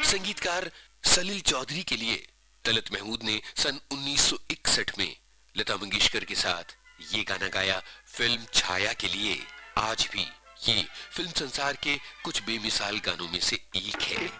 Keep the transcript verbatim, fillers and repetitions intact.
संगीतकार सलील चौधरी के लिए तलत महमूद ने सन उन्नीस सौ इकसठ में लता मंगेशकर के साथ ये गाना गाया फिल्म छाया के लिए। आज भी ये फिल्म संसार के कुछ बेमिसाल गानों में से एक है।